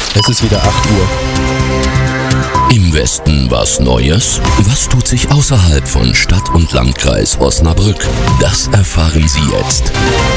Es ist wieder 8 Uhr. Im Westen was Neues? Was tut sich außerhalb von Stadt und Landkreis Osnabrück? Das erfahren Sie jetzt.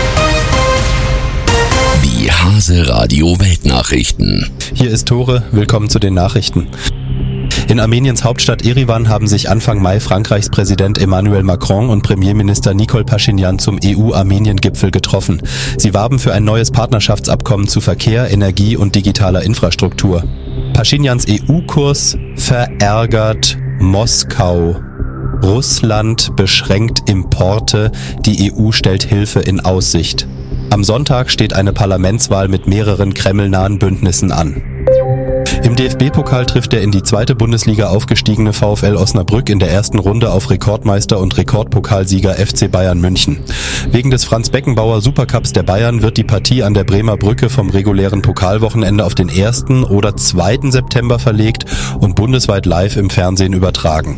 Die Hase Radio Weltnachrichten. Hier ist Tore, willkommen zu den Nachrichten. In Armeniens Hauptstadt Erivan haben sich Anfang Mai Frankreichs Präsident Emmanuel Macron und Premierminister Nikol Paschinjan zum EU-Armenien-Gipfel getroffen. Sie warben für ein neues Partnerschaftsabkommen zu Verkehr, Energie und digitaler Infrastruktur. Paschinjans EU-Kurs verärgert Moskau. Russland beschränkt Importe, die EU stellt Hilfe in Aussicht. Am Sonntag steht eine Parlamentswahl mit mehreren kremlnahen Bündnissen an. Im DFB-Pokal trifft der in die zweite Bundesliga aufgestiegene VfL Osnabrück in der ersten Runde auf Rekordmeister und Rekordpokalsieger FC Bayern München. Wegen des Franz-Beckenbauer-Supercups der Bayern wird die Partie an der Bremer Brücke vom regulären Pokalwochenende auf den 1. oder 2. September verlegt und bundesweit live im Fernsehen übertragen.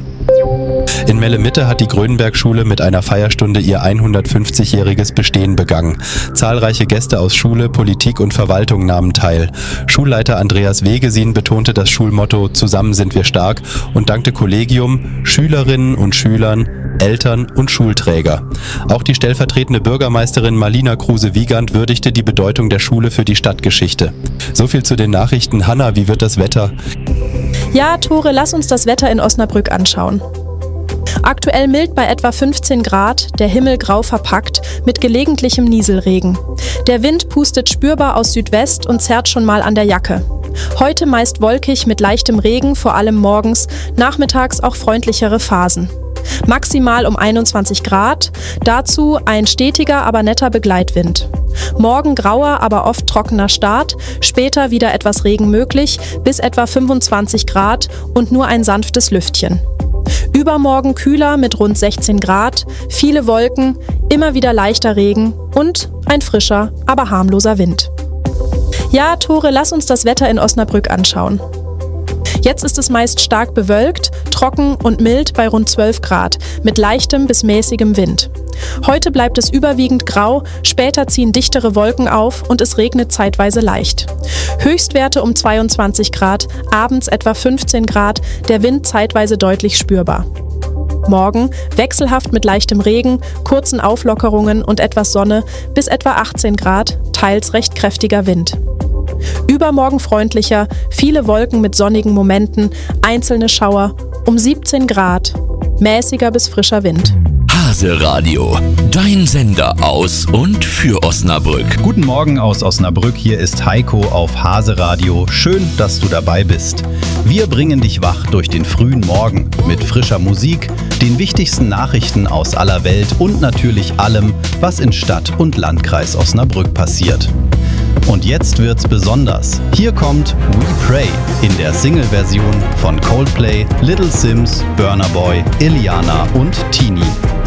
In Melle-Mitte hat die Grönenberg-Schule mit einer Feierstunde ihr 150-jähriges Bestehen begangen. Zahlreiche Gäste aus Schule, Politik und Verwaltung nahmen teil. Schulleiter Andreas Wegesin betonte das Schulmotto „Zusammen sind wir stark" und dankte Kollegium, Schülerinnen und Schülern, Eltern und Schulträger. Auch die stellvertretende Bürgermeisterin Marlina Kruse-Wiegand würdigte die Bedeutung der Schule für die Stadtgeschichte. So viel zu den Nachrichten. Hanna, wie wird das Wetter? Ja, Tore, lass uns das Wetter in Osnabrück anschauen. Aktuell mild bei etwa 15 Grad, der Himmel grau verpackt, mit gelegentlichem Nieselregen. Der Wind pustet spürbar aus Südwest und zerrt schon mal an der Jacke. Heute meist wolkig mit leichtem Regen, vor allem morgens, nachmittags auch freundlichere Phasen. Maximal um 21 Grad, dazu ein stetiger, aber netter Begleitwind. Morgen grauer, aber oft trockener Start, später wieder etwas Regen möglich, bis etwa 25 Grad und nur ein sanftes Lüftchen. Übermorgen kühler mit rund 16 Grad, viele Wolken, immer wieder leichter Regen und ein frischer, aber harmloser Wind. Ja, Tore, lass uns das Wetter in Osnabrück anschauen. Jetzt ist es meist stark bewölkt, trocken und mild bei rund 12 Grad, mit leichtem bis mäßigem Wind. Heute bleibt es überwiegend grau, später ziehen dichtere Wolken auf und es regnet zeitweise leicht. Höchstwerte um 22 Grad, abends etwa 15 Grad, der Wind zeitweise deutlich spürbar. Morgen wechselhaft mit leichtem Regen, kurzen Auflockerungen und etwas Sonne bis etwa 18 Grad, teils recht kräftiger Wind. Übermorgen freundlicher, viele Wolken mit sonnigen Momenten, einzelne Schauer, um 17 Grad, mäßiger bis frischer Wind. Hase Radio, dein Sender aus und für Osnabrück. Guten Morgen aus Osnabrück, hier ist Heiko auf Hase Radio. Schön, dass du dabei bist. Wir bringen dich wach durch den frühen Morgen mit frischer Musik, den wichtigsten Nachrichten aus aller Welt und natürlich allem, was in Stadt und Landkreis Osnabrück passiert. Und jetzt wird's besonders. Hier kommt We Pray in der Single-Version von Coldplay, Little Sims, Burna Boy, Iliana und Tini.